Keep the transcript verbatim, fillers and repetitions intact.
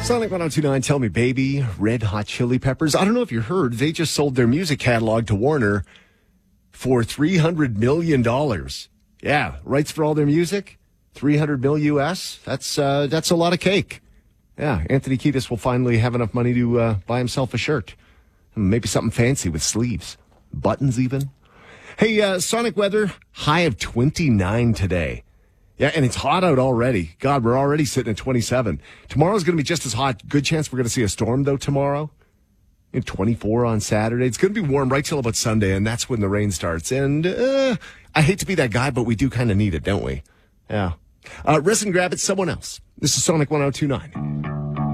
Sonic one oh two point nine, Tell Me Baby, Red Hot Chili Peppers. I don't know if you heard, they just sold their music catalog to Warner for three hundred million dollars. Yeah, rights for all their music, three hundred mil U S. That's, uh, that's a lot of cake. Yeah, Anthony Kiedis will finally have enough money to uh, buy himself a shirt. Maybe something fancy with sleeves, buttons even. Hey, uh, Sonic weather, high of twenty-nine today. Yeah, and it's hot out already. God, we're already sitting at twenty-seven. Tomorrow's going to be just as hot. Good chance we're going to see a storm, though, tomorrow. And twenty-four on Saturday. It's going to be warm right till about Sunday, and that's when the rain starts. And uh, I hate to be that guy, but we do kind of need it, don't we? Yeah. Uh, rest and grab it, someone else. This is Sonic one oh two point nine.